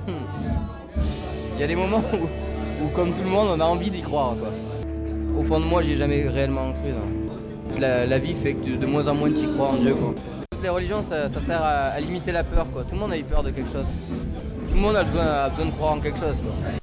Il y a des moments où, comme tout le monde, on a envie d'y croire, quoi. Au fond de moi, j'y ai jamais réellement cru, non. La vie fait que de moins en moins tu y crois en Dieu, quoi. Toutes les religions, ça sert à limiter la peur, quoi. Tout le monde a eu peur de quelque chose. Tout le monde a besoin de croire en quelque chose, quoi.